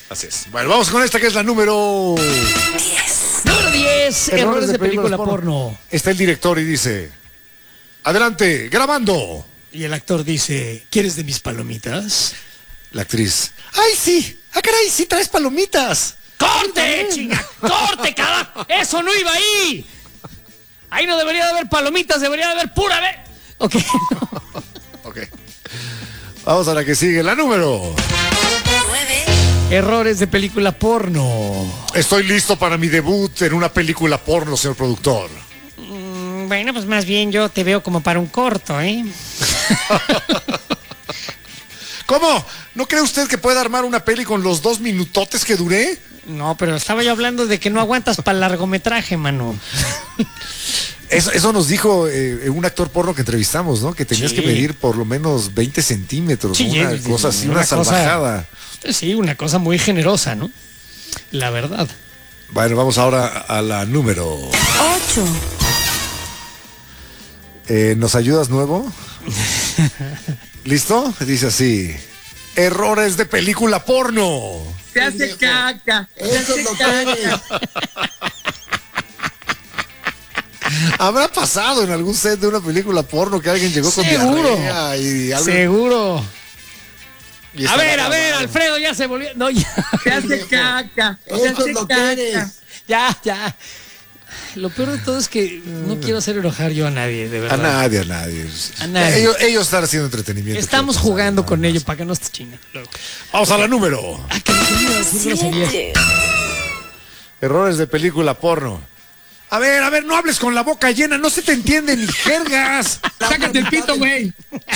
Así es. Bueno, vamos con esta que es la número 10. Número 10, errores de película porno. Está el director y dice: adelante, grabando. Y el actor dice: ¿quieres de mis palomitas? La actriz: ¡ay, sí! ¡Ah, caray! ¡Sí traes palomitas! ¡Corte, chinga! ¡Corte, carajo! ¡Eso no iba ahí! Ahí no debería de haber palomitas, debería de haber pura vez. Ok. Ok. Vamos a la que sigue, la número 9. Errores de película porno. Estoy listo para mi debut en una película porno, señor productor. Bueno, pues más bien yo te veo como para un corto, ¿eh? ¿Cómo? ¿No cree usted que puede armar una peli con los 2 minutotes que duré? No, pero estaba yo hablando de que no aguantas para largometraje, mano. Eso nos dijo un actor porno que entrevistamos, ¿no? Que tenías Sí. que medir por lo menos 20 centímetros, Sí, una cosa así, una salvajada. Sí, una cosa muy generosa, ¿no? La verdad. Bueno, vamos ahora a la número 8. ¿Nos ayudas nuevo? ¿Listo? Dice así: errores de película porno. Se hace caca. Se hace caca. ¿Habrá pasado en algún set de una película porno que alguien llegó con Seguro. diarrea y algo? Seguro. Y A estaba ver, grabado? Alfredo, ya se volvió. No, ya. Se hace caca. Se hace caca. Ya. Lo peor de todo es que no quiero hacer enojar yo a nadie, de A verdad. nadie. A nadie. Ellos están haciendo entretenimiento. Estamos jugando con ellos para que no estés chingando luego. Vamos a la número. Ah, que no quería decir groserías. 7. Errores de película porno. A ver, no hables con la boca llena, no se te entiende ni jergas. Sácate el pito, güey.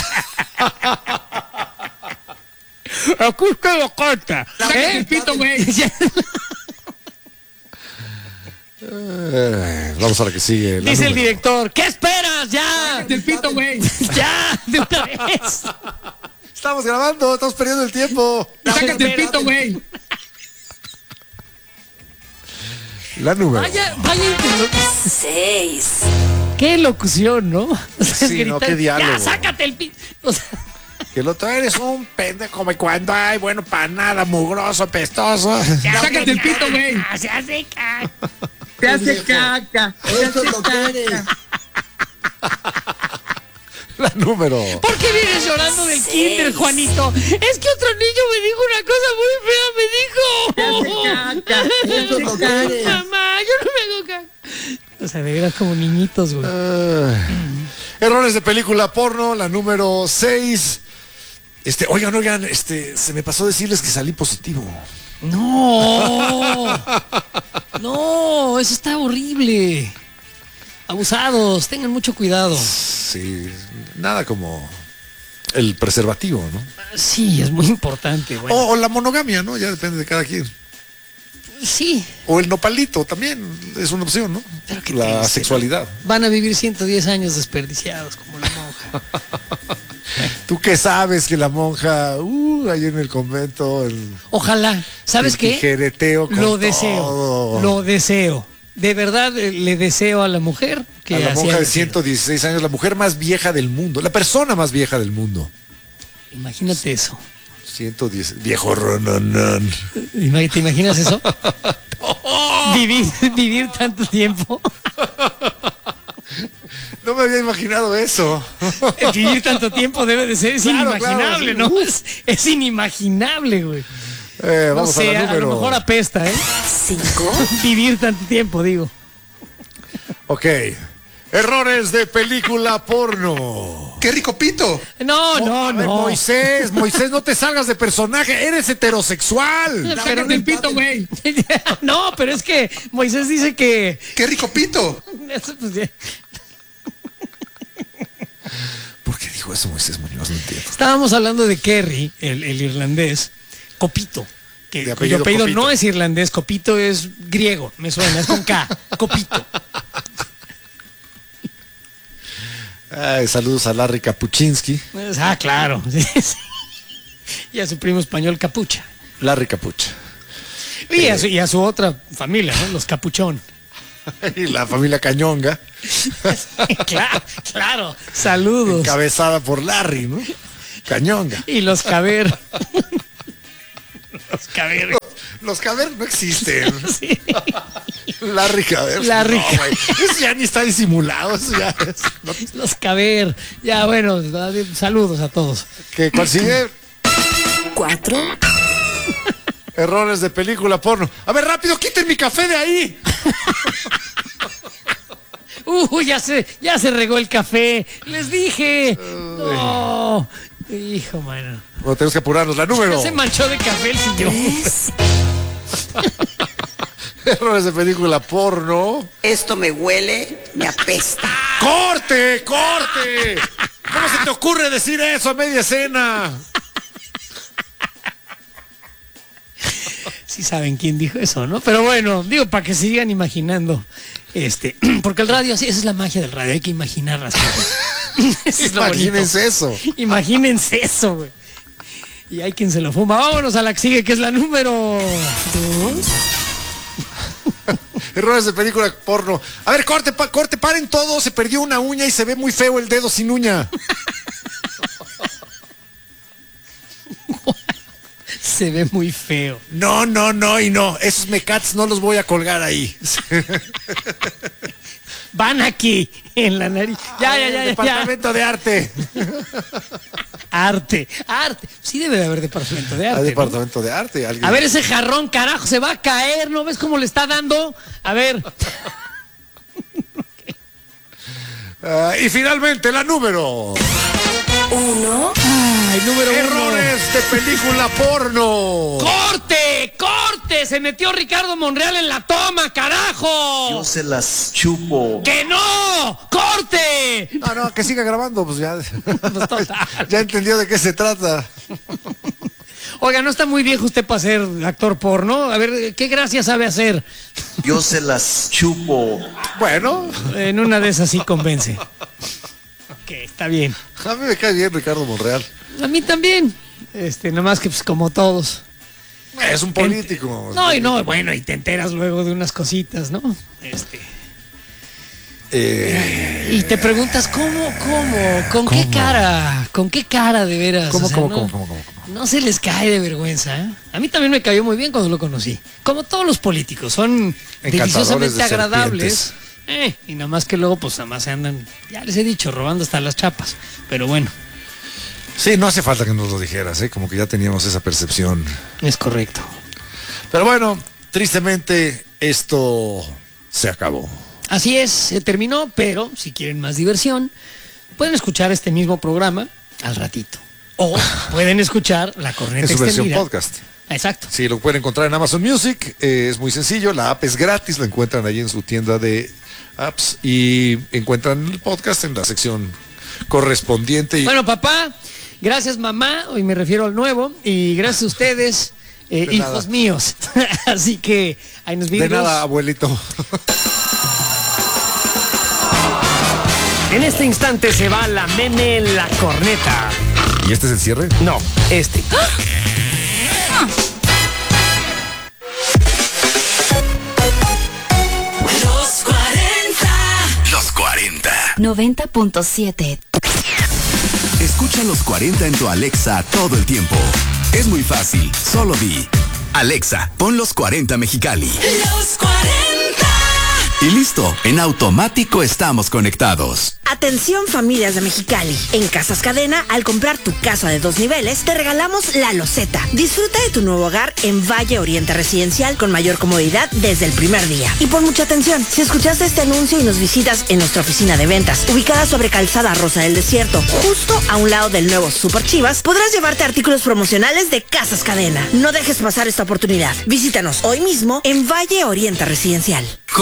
Aquí está la carta. Sácate el pito, güey. Vamos a la que sigue. la Dice el número. director, ¿qué esperas? Ya. Sácate el pito, güey. Ya, de una vez. Estamos grabando, estamos perdiendo el tiempo. Sácate el pito, güey. La número. Vaya, 6. qué locución, ¿no? O sea, Sí, no, gritar, qué diálogo. Ya, sácate el pito. O sea, Que el otro eres un pendejo como cuando hay, bueno, para nada, mugroso, pestoso. Sácate el pito, güey. se hace caca. Se hace caca. Se hace caca. La número. ¿Por qué vienes llorando del kinder, Juanito? Es que otro niño me dijo una cosa muy fea, me dijo. Se hace caca. Se hace caca. Mamá, yo no me hago caca. O sea, de veras como niñitos, güey. Errores de película porno, la número 6. Oigan, se me pasó decirles que salí positivo. No. No, eso está horrible. Abusados, tengan mucho cuidado. Sí, nada como el preservativo, ¿no? Sí, es muy importante, güey. O la monogamia, ¿no? Ya depende de cada quien. Sí, O el nopalito también es una opción, ¿no? Pero qué La triste, sexualidad. van a vivir 110 años desperdiciados como la monja. ¿Tú qué sabes que la monja, ahí en el convento, Ojalá, ¿sabes el qué? tijereteo con Lo deseo, todo? lo deseo. De verdad le deseo a la mujer que A la así monja haya de sido. 116 años, la mujer más vieja del mundo, la persona más vieja del mundo. Imagínate eso. 110, viejo rononón. ¿Te imaginas eso? Vivir tanto tiempo. No me había imaginado eso. Vivir tanto tiempo debe de ser, es Claro, inimaginable, claro, ¿no? Es inimaginable, güey. No Vamos sé, a la a número. lo mejor apesta, ¿eh? 5. Vivir tanto tiempo, digo. Ok. Errores de película porno. ¡Qué rico pito! No, A ver, no. Moisés, no te salgas de personaje, eres heterosexual. Sácate el pito, güey. No, pero es que Moisés dice que... ¡Qué rico pito! Eso, pues, ya. ¿Por qué dijo eso Moisés Muñoz? No entiendo. Estábamos hablando de Kerry, el irlandés, Copito, que De cuyo apellido apellido Copito. no es irlandés, Copito es griego, me suena, es con K, Copito. Ay, saludos a Larry Kapuczynski. Claro. Sí, sí. Y a su primo español Capucha. Larry Capucha. Y a su otra familia, ¿no? Los Capuchón. Y la familia Cañonga, Claro. Saludos. encabezada por Larry, ¿no? Cañonga. Y los Caber. Los Caber. Los Caber no existen. Sí. Larry Caber. Larry No, güey. Eso ya ni está disimulado. Eso ya es. No. Los Caber. Ya, bueno, saludos a todos. ¿Cuál sigue? 4, Errores de película porno. A ver, rápido, quiten mi café de ahí. Ya se regó el café. Les dije. No. Hijo, mano. Bueno, tenemos que apurarnos. La número. Ya se manchó de café el sillón. 3, Errores de película porno. Esto me huele, me apesta. ¡Corte! ¡Corte! ¿Cómo se te ocurre decir eso a media escena? Sí saben quién dijo eso, ¿no? Pero bueno, digo, para que sigan imaginando. Porque el radio, sí, esa es la magia del radio, hay que imaginar las cosas. Eso es lo Imagínense bonito. eso. Imagínense eso, güey. Y hay quien se lo fuma. Vámonos a la que sigue, que es la número 2, Errores de película porno. A ver, corte, paren todo. Se perdió una uña y se ve muy feo el dedo sin uña. Se ve muy feo. No. Esos mecats no los voy a colgar ahí. Van aquí, en la nariz. Ya. Departamento de arte. Arte. Sí debe de haber departamento de arte, Hay ¿no? departamento de arte. ¿Alguien? A ver, ese jarrón, carajo, se va a caer, ¿no ves cómo le está dando? A ver. Y finalmente la número. 1, Ay, número 1. Errores de película porno. ¡Corte! Se metió Ricardo Monreal en la toma, carajo. Yo se las chupo. ¡Que no! ¡Corte! No, que siga grabando, pues ya. Pues total. Ya entendió de qué se trata. Oiga, ¿no está muy viejo usted para ser actor porno? A ver, ¿qué gracia sabe hacer? Yo se las chupo. Bueno, En una de esas sí convence. Ok, está bien. a mí me cae bien Ricardo Monreal. A mí también. Nomás que pues como todos. Es un político. No, bueno, y te enteras luego de unas cositas, ¿no? Y te preguntas, ¿cómo? ¿Con qué cara? ¿Con qué cara de veras? ¿Cómo? No se les cae de vergüenza, ¿eh? A mí también me cayó muy bien cuando lo conocí. Como todos los políticos, son deliciosamente de agradables. Y nada más que luego, pues nada más se andan, ya les he dicho, robando hasta las chapas. Pero bueno, Sí, no hace falta que nos lo dijeras, como que ya teníamos esa percepción. es correcto. Pero bueno, tristemente esto se acabó. Así es, se terminó, pero si quieren más diversión, pueden escuchar este mismo programa al ratito. O pueden escuchar la corneta En su versión extendida. podcast. Exacto. Sí, lo pueden encontrar en Amazon Music, es muy sencillo, la app es gratis, la encuentran ahí en su tienda de apps y encuentran el podcast en la sección correspondiente. Bueno, papá, gracias mamá, hoy me refiero al nuevo, y gracias a ustedes, hijos nada. míos. Así que ahí nos vemos. De nada, abuelito. En este instante se va la meme la corneta. ¿Y este es el cierre? No, este. Los 40. Los 40. 90.7. Escucha los 40 en tu Alexa todo el tiempo. Es muy fácil, solo di: Alexa, pon los 40 Mexicali. Los 40. Y listo, en automático estamos conectados. Atención familias de Mexicali. En Casas Cadena, al comprar tu casa de 2 niveles, te regalamos la loseta. Disfruta de tu nuevo hogar en Valle Oriente Residencial con mayor comodidad desde el primer día. Y pon mucha atención, si escuchaste este anuncio y nos visitas en nuestra oficina de ventas, ubicada sobre Calzada Rosa del Desierto, justo a un lado del nuevo Super Chivas, podrás llevarte artículos promocionales de Casas Cadena. No dejes pasar esta oportunidad. Visítanos hoy mismo en Valle Oriente Residencial.